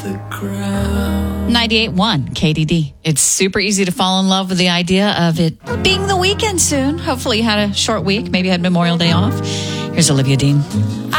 the ground. 98.1 KDD. It's super easy to fall in love with the idea of it being the weekend soon. Hopefully you had a short week. Maybe you had Memorial Day off. Here's Olivia Dean.